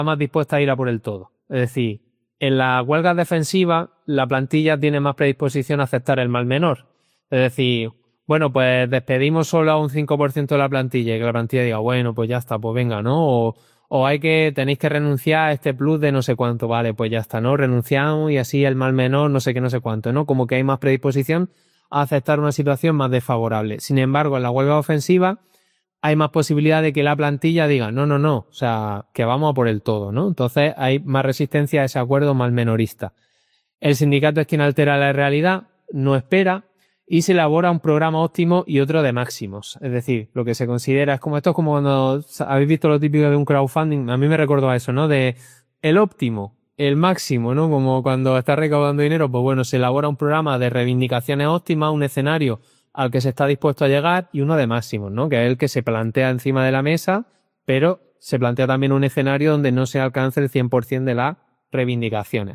más dispuesta a ir a por el todo. Es decir, en las huelgas defensivas, la plantilla tiene más predisposición a aceptar el mal menor. Es decir, bueno, pues despedimos solo a un 5% de la plantilla y que la plantilla diga, bueno, pues ya está, pues venga, ¿no? O tenéis que renunciar a este plus de no sé cuánto, vale, pues ya está, ¿no? Renunciamos y así el mal menor, no sé qué, no sé cuánto, ¿no? Como que hay más predisposición a aceptar una situación más desfavorable. Sin embargo, en la huelga ofensiva hay más posibilidad de que la plantilla diga, no, o sea, que vamos a por el todo, ¿no? Entonces hay más resistencia a ese acuerdo mal menorista. El sindicato es quien altera la realidad, no espera y se elabora un programa óptimo y otro de máximos. Es decir, lo que se considera esto es como cuando habéis visto lo típico de un crowdfunding, a mí me recordó a eso, ¿no? De el óptimo, el máximo, ¿no? Como cuando estás recaudando dinero, pues bueno, se elabora un programa de reivindicaciones óptimas, un escenario al que se está dispuesto a llegar y uno de máximos, ¿no? Que es el que se plantea encima de la mesa, pero se plantea también un escenario donde no se alcance el 100% de las reivindicaciones.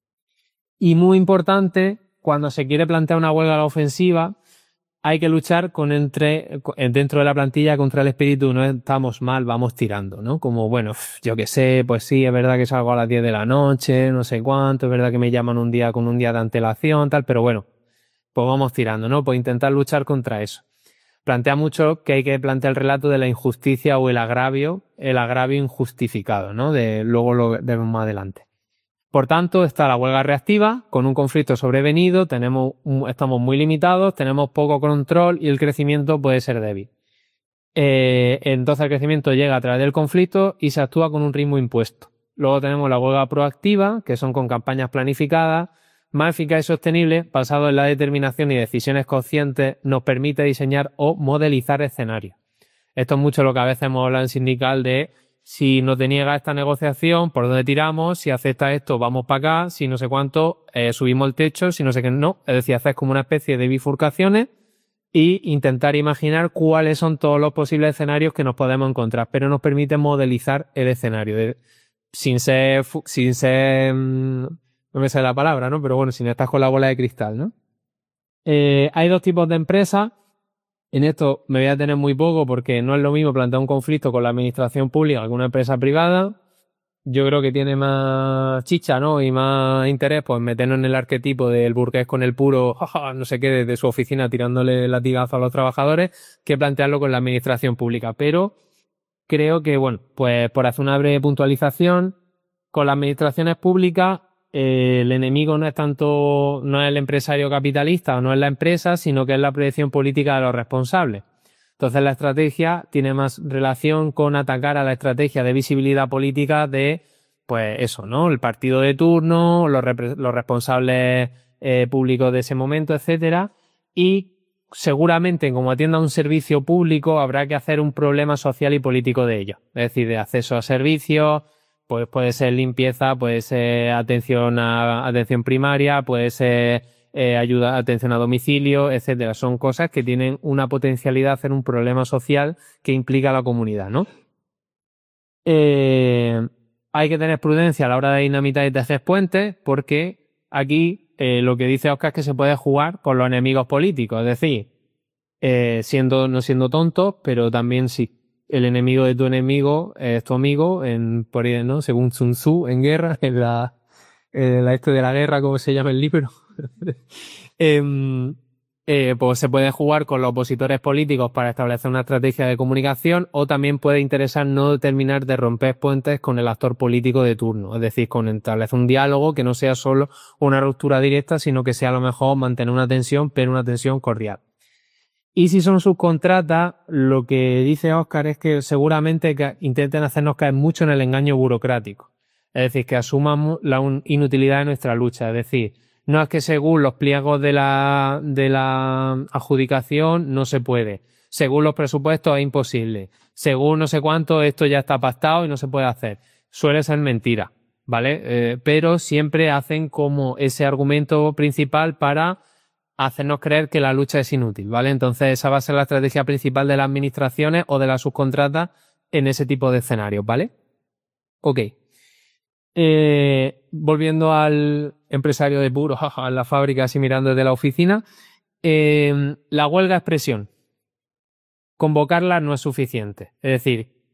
Y muy importante, cuando se quiere plantear una huelga a la ofensiva, hay que luchar dentro de la plantilla contra el espíritu, no estamos mal, vamos tirando, ¿no? Como, bueno, yo qué sé, pues sí, es verdad que salgo a las 10 de la noche, no sé cuánto, es verdad que me llaman un día con un día de antelación, tal, pero bueno, pues vamos tirando, ¿no? Pues intentar luchar contra eso. Plantea mucho que hay que plantear el relato de la injusticia o el agravio injustificado, ¿no? Luego lo vemos más adelante. Por tanto, está la huelga reactiva, con un conflicto sobrevenido, estamos muy limitados, tenemos poco control y el crecimiento puede ser débil. Entonces el crecimiento llega a través del conflicto y se actúa con un ritmo impuesto. Luego tenemos la huelga proactiva, que son con campañas planificadas, más eficaz y sostenible, basado en la determinación y decisiones conscientes, nos permite diseñar o modelizar escenarios. Esto es mucho lo que a veces hemos hablado en sindical de si no te niega esta negociación, ¿por dónde tiramos? Si acepta esto, vamos para acá. Si no sé cuánto, subimos el techo. Si no sé qué, no. Es decir, haces como una especie de bifurcaciones e intentar imaginar cuáles son todos los posibles escenarios que nos podemos encontrar, pero nos permite modelizar el escenario sin ser no me sale la palabra, ¿no? Pero bueno, sin estar con la bola de cristal, ¿no? Hay dos tipos de empresas. En esto me voy a tener muy poco porque no es lo mismo plantear un conflicto con la administración pública que con una empresa privada. Yo creo que tiene más chicha, ¿no? Y más interés, pues meternos en el arquetipo del burgués con el puro, jaja, no sé qué, desde su oficina tirándole latigazo a los trabajadores, que plantearlo con la administración pública. Pero creo que, bueno, pues por hacer una breve puntualización, con las administraciones públicas, el enemigo no es el empresario capitalista o no es la empresa, sino que es la proyección política de los responsables. Entonces la estrategia tiene más relación con atacar a la estrategia de visibilidad política de, pues eso, ¿no? El partido de turno, los responsables públicos de ese momento, etcétera. Y seguramente, como atienda a un servicio público, habrá que hacer un problema social y político de ello. Es decir, de acceso a servicios, pues puede ser limpieza, puede ser atención primaria, puede ser atención a domicilio, etcétera. Son cosas que tienen una potencialidad de hacer un problema social que implica a la comunidad, ¿no? Hay que tener prudencia a la hora de dinamitar y tejer puentes, porque aquí lo que dice Oscar es que se puede jugar con los enemigos políticos, es decir, no siendo tontos, pero también sí. El enemigo de tu enemigo es tu amigo, ¿no? Según Sun Tzu en guerra, en la esto de la guerra, ¿cómo se llama el libro? Pues se puede jugar con los opositores políticos para establecer una estrategia de comunicación, o también puede interesar no terminar de romper puentes con el actor político de turno, es decir, con establecer un diálogo que no sea solo una ruptura directa, sino que sea a lo mejor mantener una tensión, pero una tensión cordial. Y si son subcontratas, lo que dice Óscar es que seguramente intenten hacernos caer mucho en el engaño burocrático. Es decir, que asumamos la inutilidad de nuestra lucha. Es decir, no es que según los pliegos de la adjudicación no se puede. Según los presupuestos es imposible. Según no sé cuánto, esto ya está pactado y no se puede hacer. Suele ser mentira, ¿vale? Pero siempre hacen como ese argumento principal para hacernos creer que la lucha es inútil, ¿vale? Entonces esa va a ser la estrategia principal de las administraciones o de las subcontratas en ese tipo de escenarios, ¿vale? Ok. Volviendo al empresario de puro, en la fábrica, así mirando desde la oficina, la huelga es presión. Convocarla no es suficiente. Es decir,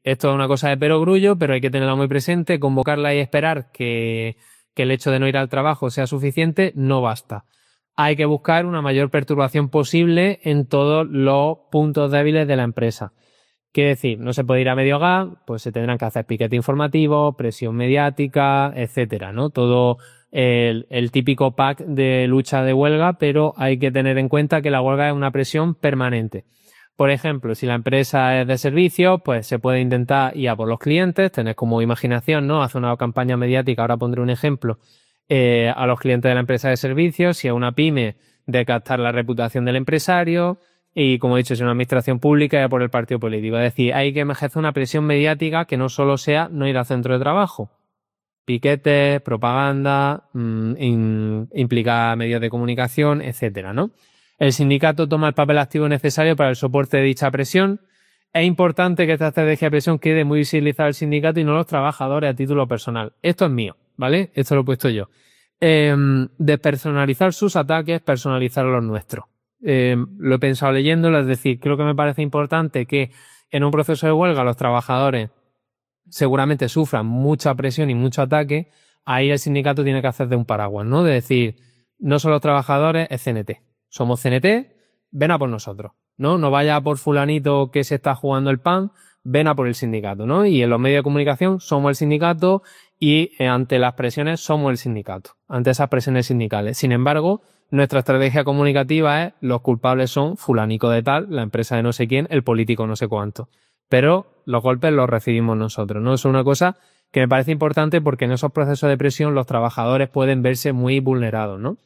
esto es una cosa de perogrullo, pero hay que tenerla muy presente, convocarla y esperar que el hecho de no ir al trabajo sea suficiente, no basta. Hay que buscar una mayor perturbación posible en todos los puntos débiles de la empresa. Quiere decir, no se puede ir a medio gas, pues se tendrán que hacer piquete informativo, presión mediática, etcétera, ¿no? Todo el típico pack de lucha de huelga, pero hay que tener en cuenta que la huelga es una presión permanente. Por ejemplo, si la empresa es de servicios, pues se puede intentar ir a por los clientes, tener como imaginación, ¿no? Hacer una campaña mediática, ahora pondré un ejemplo, a los clientes de la empresa de servicios, si es una pyme, de captar la reputación del empresario, y como he dicho, si es una administración pública, ir a por el partido político. Es decir, hay que ejercer una presión mediática que no solo sea no ir al centro de trabajo. Piquetes, propaganda, implica medios de comunicación, etcétera, ¿no? El sindicato toma el papel activo necesario para el soporte de dicha presión. Es importante que esta estrategia de presión quede muy visibilizada al sindicato y no los trabajadores a título personal. Esto es mío, ¿vale? Esto lo he puesto yo. Despersonalizar sus ataques, personalizar los nuestros. Lo he pensado leyéndolo, es decir, creo que me parece importante que en un proceso de huelga los trabajadores seguramente sufran mucha presión y mucho ataque. Ahí el sindicato tiene que hacer de un paraguas, ¿no? De decir, no son los trabajadores, es CNT. Somos CNT, ven a por nosotros, ¿no? No vaya a por fulanito que se está jugando el pan, ven a por el sindicato, ¿no? Y en los medios de comunicación somos el sindicato y ante las presiones somos el sindicato, ante esas presiones sindicales. Sin embargo, nuestra estrategia comunicativa es los culpables son fulanico de tal, la empresa de no sé quién, el político no sé cuánto. Pero los golpes los recibimos nosotros, ¿no? Eso es una cosa que me parece importante porque en esos procesos de presión los trabajadores pueden verse muy vulnerados, ¿no?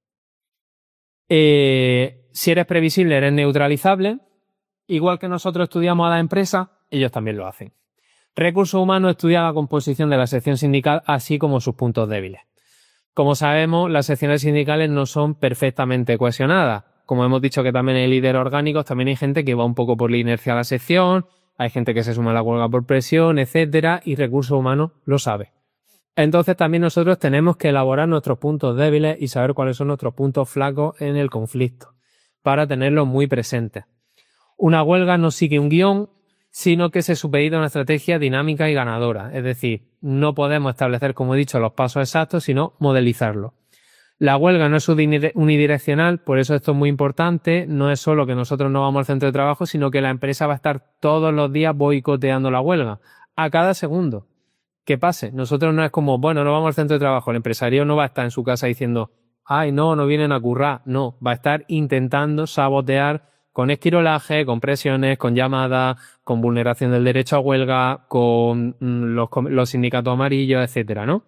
Si eres previsible, eres neutralizable. Igual que nosotros estudiamos a la empresa, ellos también lo hacen. Recursos Humanos estudia la composición de la sección sindical, así como sus puntos débiles. Como sabemos, las secciones sindicales no son perfectamente cohesionadas. Como hemos dicho que también hay líderes orgánicos, también hay gente que va un poco por la inercia a la sección, hay gente que se suma a la huelga por presión, etcétera, y Recursos Humanos lo sabe. Entonces también nosotros tenemos que elaborar nuestros puntos débiles y saber cuáles son nuestros puntos flacos en el conflicto, para tenerlos muy presentes. Una huelga no sigue un guión, sino que se supedita a una estrategia dinámica y ganadora. Es decir, no podemos establecer, como he dicho, los pasos exactos, sino modelizarlos. La huelga no es unidireccional, por eso esto es muy importante. No es solo que nosotros no vamos al centro de trabajo, sino que la empresa va a estar todos los días boicoteando la huelga, a cada segundo que pase. Nosotros no es como, bueno, no vamos al centro de trabajo. El empresario no va a estar en su casa diciendo, ay, no vienen a currar. No, va a estar intentando sabotear con esquirolaje, con presiones, con llamadas, con vulneración del derecho a huelga, con los sindicatos amarillos, etcétera, ¿no?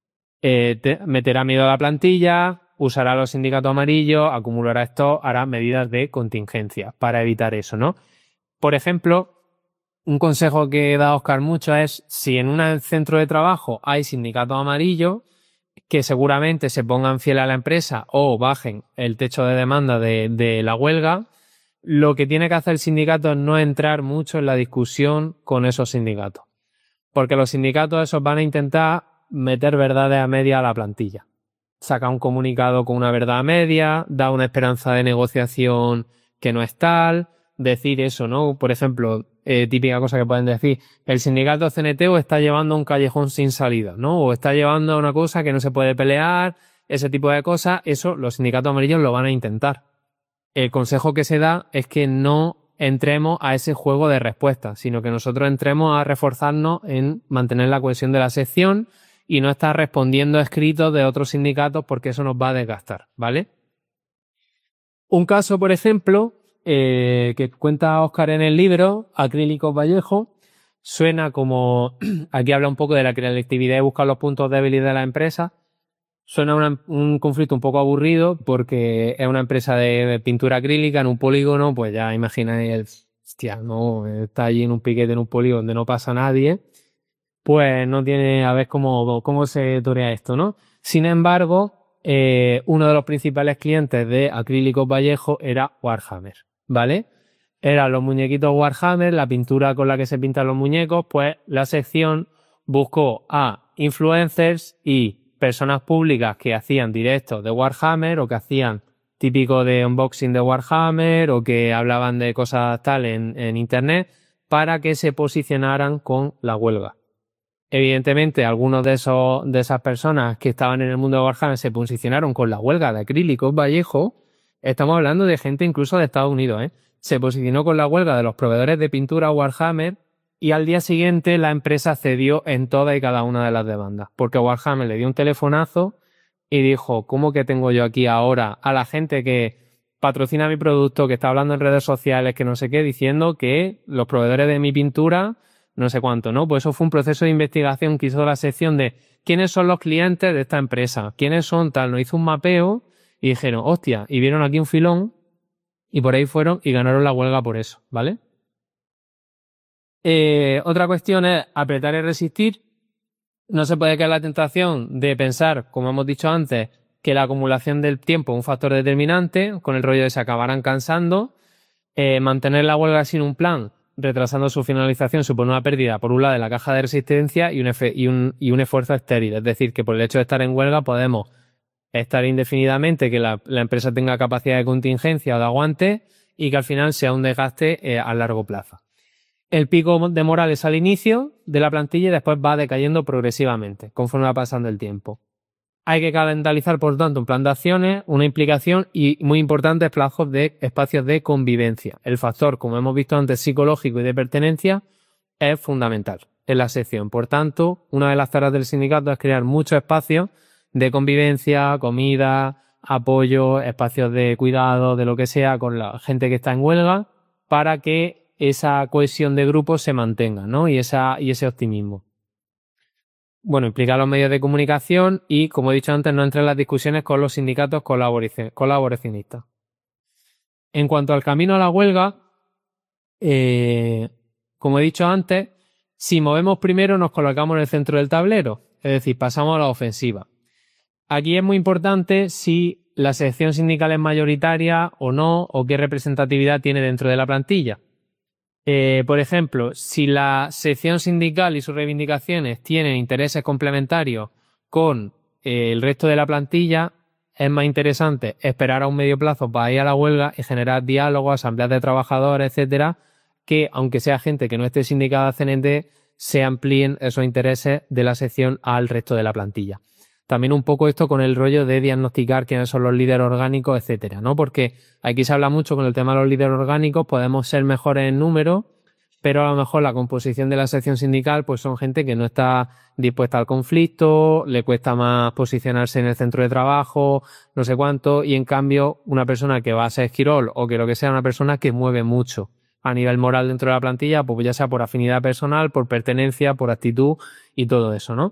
Meterá miedo a la plantilla, usará los sindicatos amarillos, acumulará esto, hará medidas de contingencia para evitar eso, ¿no? Por ejemplo, un consejo que da Óscar mucho es, si en un centro de trabajo hay sindicatos amarillos, que seguramente se pongan fiel a la empresa o bajen el techo de demanda de la huelga, lo que tiene que hacer el sindicato es no entrar mucho en la discusión con esos sindicatos. Porque los sindicatos esos van a intentar meter verdades a media a la plantilla. Saca un comunicado con una verdad a media, da una esperanza de negociación que no es tal, decir eso, ¿no? Por ejemplo, típica cosa que pueden decir, el sindicato CNT o está llevando a un callejón sin salida, ¿no? O está llevando a una cosa que no se puede pelear, ese tipo de cosas, eso los sindicatos amarillos lo van a intentar. El consejo que se da es que no entremos a ese juego de respuestas, sino que nosotros entremos a reforzarnos en mantener la cohesión de la sección y no estar respondiendo a escritos de otros sindicatos porque eso nos va a desgastar, ¿vale? Un caso, por ejemplo, que cuenta Óscar en el libro, Acrílicos Vallejo, suena como, aquí habla un poco de la creatividad y buscar los puntos débiles de la empresa. Suena un conflicto un poco aburrido porque es una empresa de pintura acrílica en un polígono, pues ya imagináis, hostia, no, está allí en un piquete en un polígono donde no pasa nadie, pues no tiene a ver cómo se torea esto, ¿no? Sin embargo, uno de los principales clientes de Acrílicos Vallejo era Warhammer, ¿vale? Eran los muñequitos Warhammer, la pintura con la que se pintan los muñecos, pues la sección buscó a influencers y personas públicas que hacían directos de Warhammer o que hacían típico de unboxing de Warhammer o que hablaban de cosas tal en internet para que se posicionaran con la huelga. Evidentemente, algunos de esas personas que estaban en el mundo de Warhammer se posicionaron con la huelga de Acrílicos Vallejo. Estamos hablando de gente incluso de Estados Unidos, ¿eh? Se posicionó con la huelga de los proveedores de pintura Warhammer y al día siguiente la empresa cedió en todas y cada una de las demandas, porque Warhammer le dio un telefonazo y dijo, ¿cómo que tengo yo aquí ahora a la gente que patrocina mi producto, que está hablando en redes sociales, que no sé qué, diciendo que los proveedores de mi pintura, no sé cuánto, ¿no? Pues eso fue un proceso de investigación que hizo la sección de quiénes son los clientes de esta empresa, quiénes son tal, nos hizo un mapeo y dijeron, hostia, y vieron aquí un filón y por ahí fueron y ganaron la huelga por eso, ¿vale? Otra cuestión es apretar y resistir. No se puede caer la tentación de pensar, como hemos dicho antes, que la acumulación del tiempo es un factor determinante, con el rollo de se acabarán cansando. Mantener la huelga sin un plan, retrasando su finalización, supone una pérdida, por un lado, de la caja de resistencia y un esfuerzo estéril. Es decir, que por el hecho de estar en huelga podemos estar indefinidamente, que la empresa tenga capacidad de contingencia o de aguante y que al final sea un desgaste a largo plazo. El pico de moral es al inicio de la plantilla y después va decayendo progresivamente, conforme va pasando el tiempo. Hay que calendarizar, por tanto, un plan de acciones, una implicación y, muy importante, espacios de convivencia. El factor, como hemos visto antes, psicológico y de pertenencia es fundamental en la sección. Por tanto, una de las tareas del sindicato es crear muchos espacios de convivencia, comida, apoyo, espacios de cuidado, de lo que sea, con la gente que está en huelga, para que esa cohesión de grupo se mantenga, ¿no? Y ese optimismo. Bueno, implica los medios de comunicación y, como he dicho antes, no entra en las discusiones con los sindicatos colaboracionistas. En cuanto al camino a la huelga, como he dicho antes, si movemos primero nos colocamos en el centro del tablero, es decir, pasamos a la ofensiva. Aquí es muy importante si la sección sindical es mayoritaria o no, o qué representatividad tiene dentro de la plantilla. Por ejemplo, si la sección sindical y sus reivindicaciones tienen intereses complementarios con el resto de la plantilla, es más interesante esperar a un medio plazo para ir a la huelga y generar diálogos, asambleas de trabajadores, etcétera, que aunque sea gente que no esté sindicada a CNT, se amplíen esos intereses de la sección al resto de la plantilla. También un poco esto con el rollo de diagnosticar quiénes son los líderes orgánicos, etcétera, ¿no? Porque aquí se habla mucho con el tema de los líderes orgánicos, podemos ser mejores en número, pero a lo mejor la composición de la sección sindical pues son gente que no está dispuesta al conflicto, le cuesta más posicionarse en el centro de trabajo, no sé cuánto, y en cambio una persona que va a ser esquirol o que lo que sea, una persona que mueve mucho a nivel moral dentro de la plantilla, pues ya sea por afinidad personal, por pertenencia, por actitud y todo eso, ¿no?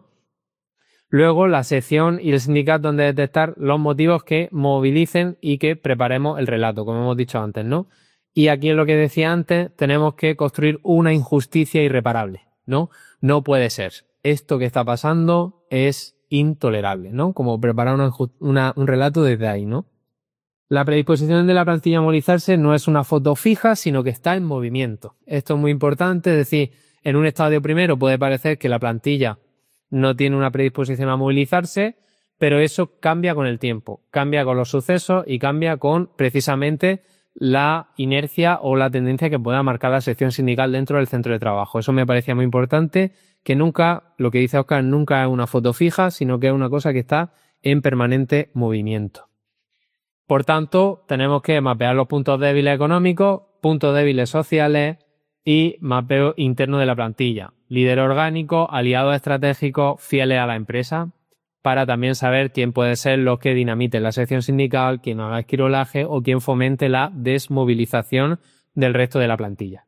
Luego, la sección y el sindicato han de detectar los motivos que movilicen y que preparemos el relato, como hemos dicho antes, ¿no? Y aquí en lo que decía antes, tenemos que construir una injusticia irreparable, ¿no? No puede ser. Esto que está pasando es intolerable, ¿no? Como preparar un relato desde ahí, ¿no? La predisposición de la plantilla a movilizarse no es una foto fija, sino que está en movimiento. Esto es muy importante, es decir, en un estadio primero puede parecer que la plantilla no tiene una predisposición a movilizarse, pero eso cambia con el tiempo, cambia con los sucesos y cambia con precisamente la inercia o la tendencia que pueda marcar la sección sindical dentro del centro de trabajo. Eso me parecía muy importante, que nunca, lo que dice Óscar, nunca es una foto fija, sino que es una cosa que está en permanente movimiento. Por tanto, tenemos que mapear los puntos débiles económicos, puntos débiles sociales y mapeo interno de la plantilla. Líder orgánico, aliados estratégicos, fieles a la empresa, para también saber quién puede ser los que dinamiten la sección sindical, quién haga esquirolaje o quién fomente la desmovilización del resto de la plantilla.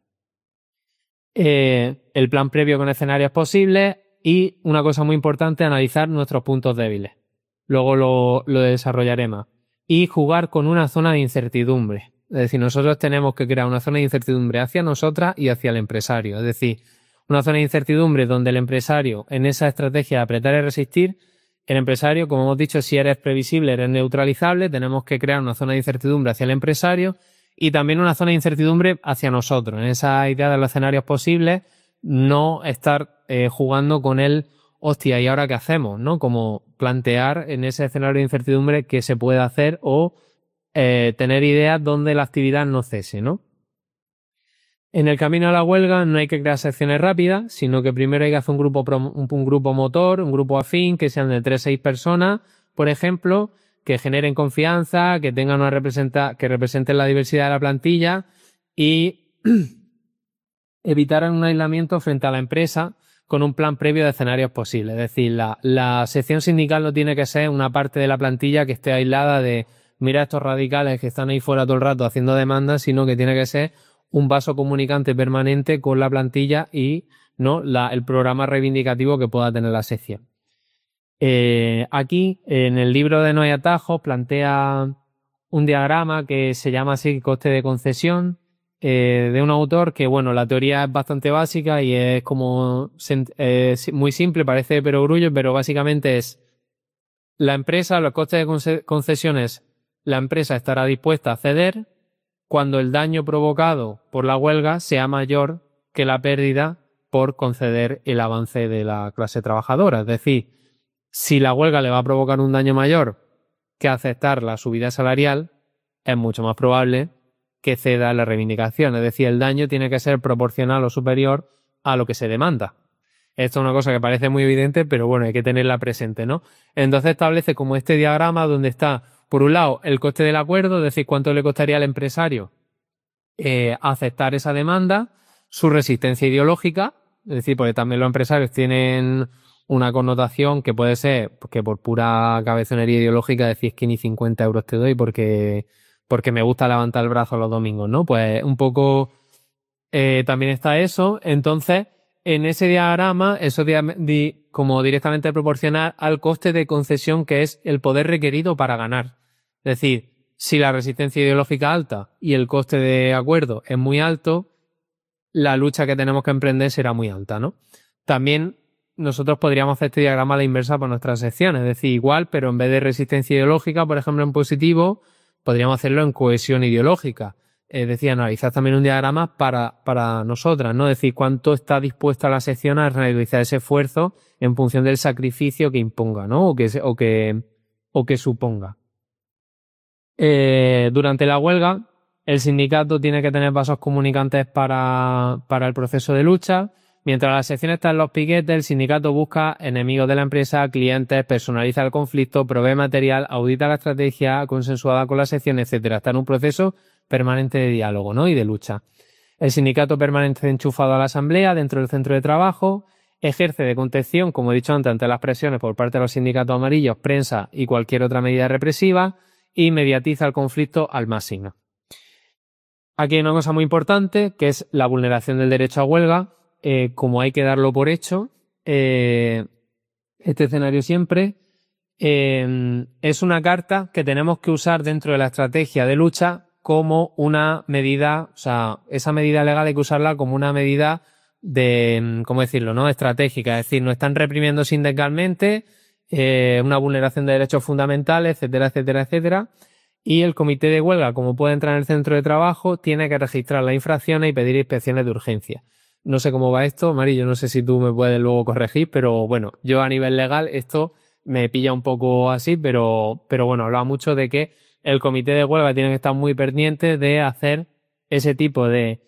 El plan previo con escenarios posibles y, una cosa muy importante, analizar nuestros puntos débiles. Luego lo desarrollaré más. Y jugar con una zona de incertidumbre. Es decir, nosotros tenemos que crear una zona de incertidumbre hacia nosotras y hacia el empresario. Es decir, una zona de incertidumbre donde el empresario, en esa estrategia de apretar y resistir, el empresario, como hemos dicho, si eres previsible, eres neutralizable, tenemos que crear una zona de incertidumbre hacia el empresario y también una zona de incertidumbre hacia nosotros. En esa idea de los escenarios posibles, no estar jugando con el hostia, ¿y ahora qué hacemos? ¿No? Como plantear en ese escenario de incertidumbre qué se puede hacer o tener ideas donde la actividad no cese, ¿no? En el camino a la huelga no hay que crear secciones rápidas, sino que primero hay que hacer un grupo motor, un grupo afín, que sean de 3 a 6 personas, por ejemplo, que generen confianza, que tengan que representen la diversidad de la plantilla y evitar un aislamiento frente a la empresa con un plan previo de escenarios posibles. Es decir, la sección sindical no tiene que ser una parte de la plantilla que esté aislada de mira estos radicales que están ahí fuera todo el rato haciendo demandas, sino que tiene que ser un vaso comunicante permanente con la plantilla y ¿no? el programa reivindicativo que pueda tener la sección. Aquí, en el libro de No hay atajos, plantea un diagrama que se llama así coste de concesión, de un autor que, bueno, la teoría es bastante básica y es como muy simple, parece de perogrullo, pero básicamente es la empresa, los costes de concesiones, la empresa estará dispuesta a ceder cuando el daño provocado por la huelga sea mayor que la pérdida por conceder el avance de la clase trabajadora. Es decir, si la huelga le va a provocar un daño mayor que aceptar la subida salarial, es mucho más probable que ceda la reivindicación. Es decir, el daño tiene que ser proporcional o superior a lo que se demanda. Esto es una cosa que parece muy evidente, pero bueno, hay que tenerla presente, ¿no? Entonces establece como este diagrama donde está, por un lado, el coste del acuerdo, es decir, cuánto le costaría al empresario aceptar esa demanda, su resistencia ideológica, es decir, porque también los empresarios tienen una connotación que puede ser que por pura cabezonería ideológica decís que ni 50 euros te doy porque me gusta levantar el brazo los domingos, ¿no? Pues un poco también está eso. Entonces, en ese diagrama, eso como directamente proporcional al coste de concesión que es el poder requerido para ganar. Es decir, si la resistencia ideológica es alta y el coste de acuerdo es muy alto, la lucha que tenemos que emprender será muy alta, ¿no? También nosotros podríamos hacer este diagrama a la inversa para nuestras secciones, es decir, igual, pero en vez de resistencia ideológica, por ejemplo, en positivo, podríamos hacerlo en cohesión ideológica. Es decir, analizar también un diagrama para nosotras, ¿no? Es decir, cuánto está dispuesta la sección a realizar ese esfuerzo en función del sacrificio que imponga, ¿no? O que suponga. Durante la huelga, el sindicato tiene que tener vasos comunicantes para el proceso de lucha. Mientras la sección está en los piquetes, el sindicato busca enemigos de la empresa, clientes, personaliza el conflicto, provee material, audita la estrategia consensuada con la sección, etcétera. Está en un proceso permanente de diálogo, ¿no? Y de lucha. El sindicato permanece enchufado a la asamblea dentro del centro de trabajo, ejerce de contención, como he dicho antes, ante las presiones por parte de los sindicatos amarillos, prensa y cualquier otra medida represiva, y mediatiza el conflicto al máximo. Aquí hay una cosa muy importante, que es la vulneración del derecho a huelga. Como hay que darlo por hecho, este escenario siempre es una carta que tenemos que usar dentro de la estrategia de lucha como una medida, o sea, esa medida legal hay que usarla como una medida de, ¿cómo decirlo?, ¿no? Estratégica, es decir, no están reprimiendo sindicalmente, una vulneración de derechos fundamentales, etcétera, etcétera, etcétera. Y el comité de huelga, como puede entrar en el centro de trabajo, tiene que registrar las infracciones y pedir inspecciones de urgencia. No sé cómo va esto, Mari, yo no sé si tú me puedes luego corregir, pero bueno, yo a nivel legal esto me pilla un poco así, pero bueno, hablaba mucho de que el comité de huelga tiene que estar muy pendiente de hacer ese tipo de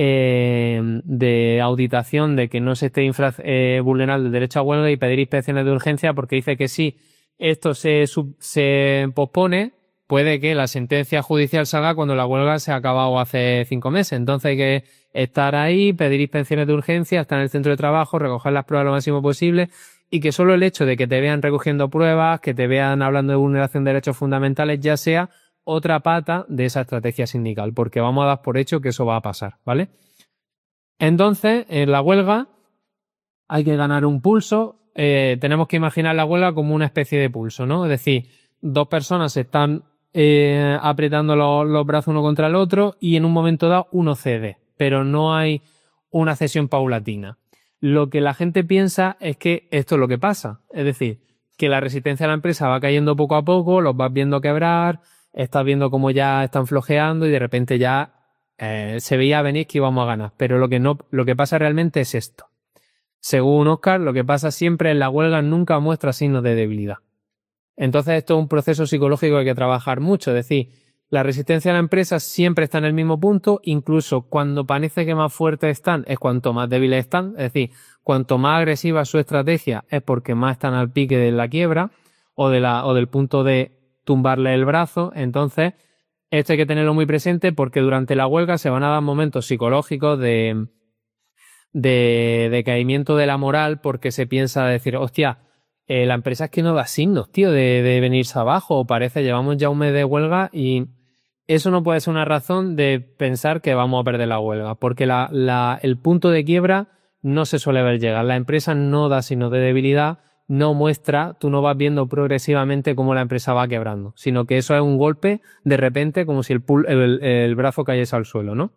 auditación de que no se esté vulnerando el derecho a huelga y pedir inspecciones de urgencia, porque dice que si esto se pospone, puede que la sentencia judicial salga cuando la huelga se ha acabado hace 5 meses. Entonces hay que estar ahí, pedir inspecciones de urgencia, estar en el centro de trabajo, recoger las pruebas lo máximo posible y que solo el hecho de que te vean recogiendo pruebas, que te vean hablando de vulneración de derechos fundamentales ya sea otra pata de esa estrategia sindical, porque vamos a dar por hecho que eso va a pasar, ¿vale? Entonces, en la huelga hay que ganar un pulso. Tenemos que imaginar la huelga como una especie de pulso, ¿no? Es decir, 2 personas están apretando los brazos uno contra el otro y en un momento dado uno cede, pero no hay una cesión paulatina. Lo que la gente piensa es que esto es lo que pasa, es decir, que la resistencia de la empresa va cayendo poco a poco, los vas viendo quebrar, estás viendo cómo ya están flojeando y de repente ya se veía venir que íbamos a ganar, pero lo que pasa realmente es esto. Según Oscar, lo que pasa siempre en la huelga nunca muestra signos de debilidad. Entonces esto es un proceso psicológico que hay que trabajar mucho, es decir, la resistencia de la empresa siempre está en el mismo punto, incluso cuando parece que más fuertes están es cuanto más débiles están, es decir, cuanto más agresiva es su estrategia es porque más están al pique de la quiebra o del punto de tumbarle el brazo. Entonces, esto hay que tenerlo muy presente porque durante la huelga se van a dar momentos psicológicos de decaimiento de la moral porque se piensa decir, hostia, la empresa es que no da signos, tío, de venirse abajo, o parece, llevamos ya un mes de huelga y eso no puede ser una razón de pensar que vamos a perder la huelga, porque el punto de quiebra no se suele ver llegar. La empresa no da signos de debilidad, no muestra, tú no vas viendo progresivamente cómo la empresa va quebrando, sino que eso es un golpe de repente como si el brazo cayese al suelo, ¿no?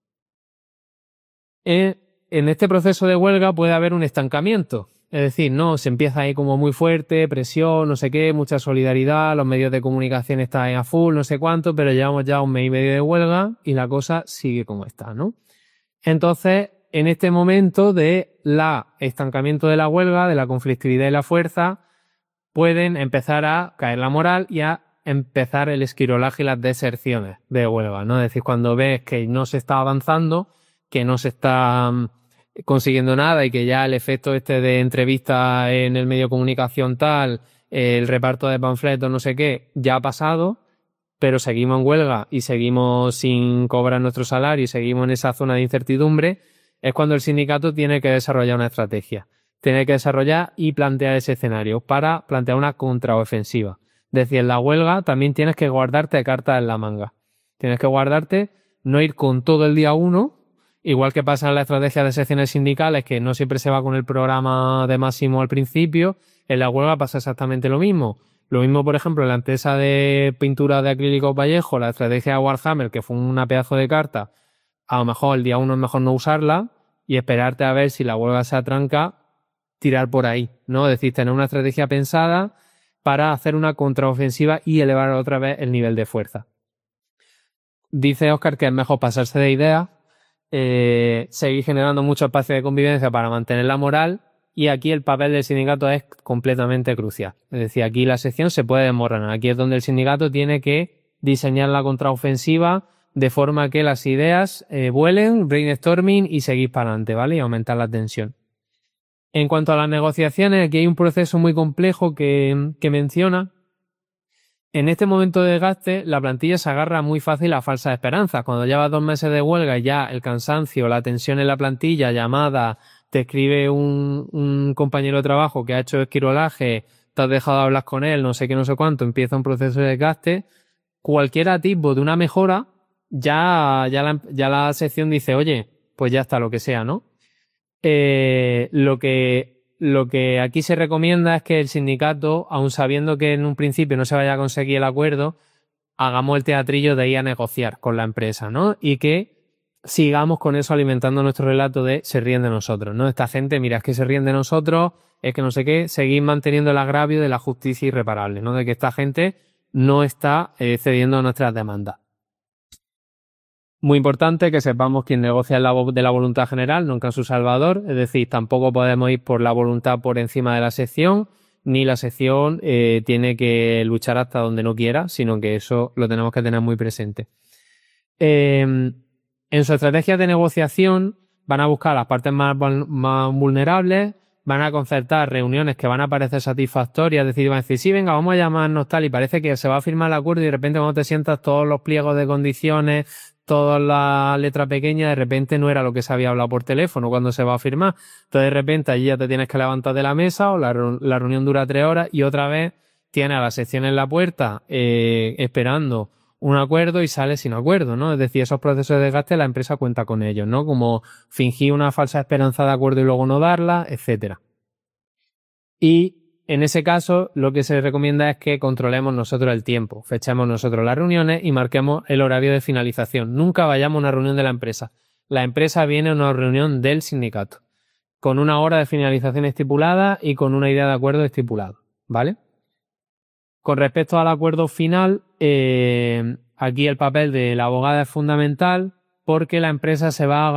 En este proceso de huelga puede haber un estancamiento. Es decir, no, se empieza ahí como muy fuerte, presión, no sé qué, mucha solidaridad, los medios de comunicación están ahí a full, no sé cuánto, pero llevamos ya un mes y medio de huelga y la cosa sigue como está, ¿no? Entonces, en este momento de estancamiento de la huelga, de la conflictividad y la fuerza, pueden empezar a caer la moral y a empezar el esquirolaje y las deserciones de huelga, ¿no? Es decir, cuando ves que no se está avanzando, que no se está consiguiendo nada y que ya el efecto este de entrevista en el medio de comunicación tal, el reparto de panfletos, no sé qué, ya ha pasado, pero seguimos en huelga y seguimos sin cobrar nuestro salario y seguimos en esa zona de incertidumbre, es cuando el sindicato tiene que desarrollar una estrategia. Tiene que desarrollar y plantear ese escenario para plantear una contraofensiva. Es decir, en la huelga también tienes que guardarte cartas en la manga. Tienes que guardarte, no ir con todo el día uno, igual que pasa en la estrategia de secciones sindicales, que no siempre se va con el programa de máximo al principio. En la huelga pasa exactamente lo mismo. Lo mismo, por ejemplo, en la empresa de pintura de acrílico Vallejo, la estrategia de Warhammer, que fue una pedazo de carta, a lo mejor el día uno es mejor no usarla y esperarte a ver si la huelga se atranca, tirar por ahí, ¿no? Es decir, tener una estrategia pensada para hacer una contraofensiva y elevar otra vez el nivel de fuerza. Dice Óscar que es mejor pasarse de ideas, seguir generando mucho espacio de convivencia para mantener la moral, y aquí el papel del sindicato es completamente crucial. Es decir, aquí la sección se puede desmoronar. Aquí es donde el sindicato tiene que diseñar la contraofensiva de forma que las ideas vuelen, brainstorming y seguir para adelante, ¿vale? Y aumentar la tensión. En cuanto a las negociaciones, aquí hay un proceso muy complejo que menciona. En este momento de desgaste, la plantilla se agarra muy fácil a falsas esperanzas. Cuando llevas 2 meses de huelga y ya el cansancio, la tensión en la plantilla, llamada, te escribe un compañero de trabajo que ha hecho esquirolaje, te has dejado de hablar con él, no sé qué, no sé cuánto, empieza un proceso de desgaste. Cualquier atisbo de una mejora, ya la sección dice, oye, pues ya está, lo que sea, ¿no? Lo que aquí se recomienda es que el sindicato, aun sabiendo que en un principio no se vaya a conseguir el acuerdo, hagamos el teatrillo de ir a negociar con la empresa, ¿no? Y que sigamos con eso alimentando nuestro relato de se ríen de nosotros, ¿no? Esta gente, mira, es que se ríen de nosotros, es que no sé qué, seguir manteniendo el agravio de la justicia irreparable, ¿no? De que esta gente no está cediendo a nuestras demandas. Muy importante que sepamos quién negocia de la voluntad general, nunca su salvador, es decir, tampoco podemos ir por la voluntad por encima de la sección, ni la sección tiene que luchar hasta donde no quiera, sino que eso lo tenemos que tener muy presente. En su estrategia de negociación van a buscar las partes más vulnerables, van a concertar reuniones que van a parecer satisfactorias, es decir, van a decir, sí, venga, vamos a llamarnos tal, y parece que se va a firmar el acuerdo y de repente cuando te sientas todos los pliegos de condiciones, toda la letra pequeña, de repente no era lo que se había hablado por teléfono cuando se va a firmar. Entonces de repente allí ya te tienes que levantar de la mesa o la reunión dura 3 horas y otra vez tienes a la sección en la puerta esperando un acuerdo y sale sin acuerdo, ¿no? Es decir, esos procesos de desgaste la empresa cuenta con ellos, ¿no? Como fingir una falsa esperanza de acuerdo y luego no darla, etcétera. Y en ese caso, lo que se recomienda es que controlemos nosotros el tiempo, fechemos nosotros las reuniones y marquemos el horario de finalización. Nunca vayamos a una reunión de la empresa. La empresa viene a una reunión del sindicato, con una hora de finalización estipulada y con una idea de acuerdo estipulado, ¿vale? Con respecto al acuerdo final, aquí el papel de la abogada es fundamental porque la empresa se va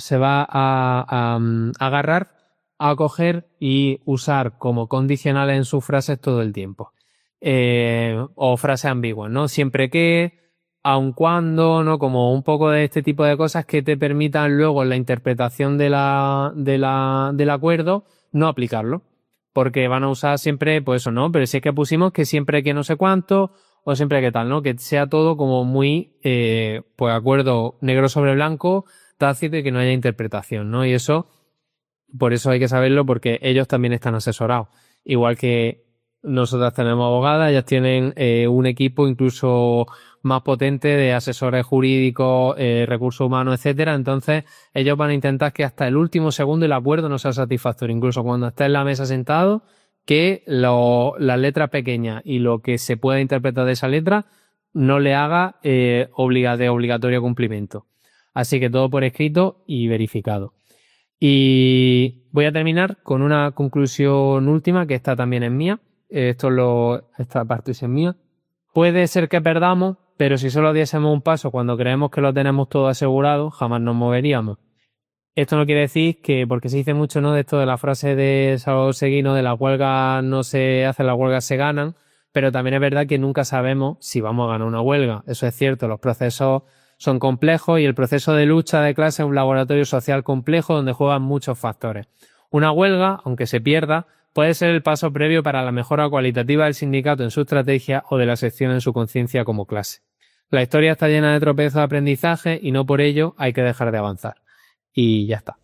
a agarrar a acoger y usar como condicionales en sus frases todo el tiempo. O frases ambiguas, ¿no? Siempre que, aun cuando, ¿no? Como un poco de este tipo de cosas que te permitan luego en la interpretación del acuerdo no aplicarlo. Porque van a usar siempre, pues eso, ¿no? Pero si es que pusimos que siempre que no sé cuánto, o siempre que tal, ¿no? Que sea todo como muy, pues acuerdo negro sobre blanco, tácito y que no haya interpretación, ¿no? Y eso, por eso hay que saberlo porque ellos también están asesorados. Igual que nosotras tenemos abogadas, ellas tienen un equipo incluso más potente de asesores jurídicos, recursos humanos, etcétera. Entonces, ellos van a intentar que hasta el último segundo el acuerdo no sea satisfactorio. Incluso cuando esté en la mesa sentado, que las letras pequeñas y lo que se pueda interpretar de esa letra no le haga de obligatorio cumplimiento. Así que todo por escrito y verificado. Y voy a terminar con una conclusión última, que esta también es mía. Esta parte es mía. Puede ser que perdamos, pero si solo diésemos un paso cuando creemos que lo tenemos todo asegurado, jamás nos moveríamos. Esto no quiere decir que, porque se dice mucho, ¿no? De esto de la frase de Salvador Seguí, ¿no? De las huelgas no se hacen, las huelgas se ganan, pero también es verdad que nunca sabemos si vamos a ganar una huelga. Eso es cierto, los procesos son complejos y el proceso de lucha de clase es un laboratorio social complejo donde juegan muchos factores. Una huelga, aunque se pierda, puede ser el paso previo para la mejora cualitativa del sindicato en su estrategia o de la sección en su conciencia como clase. La historia está llena de tropezos de aprendizaje y no por ello hay que dejar de avanzar. Y ya está.